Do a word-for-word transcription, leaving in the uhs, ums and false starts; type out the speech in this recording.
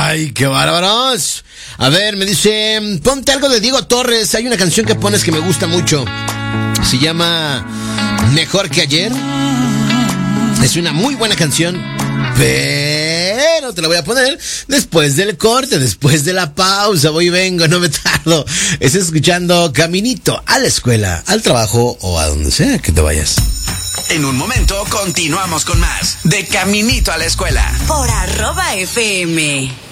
Ay, qué bárbaros. A ver, me dice, ponte algo de Diego Torres. Hay una canción que pones que me gusta mucho. Se llama Mejor que ayer. Es una muy buena canción, pero te la voy a poner después del corte, después de la pausa. Voy y vengo, no me tardo. Estás escuchando Caminito a la escuela, al trabajo o a donde sea que te vayas. En un momento continuamos con más de Caminito a la escuela. Por arroba F M.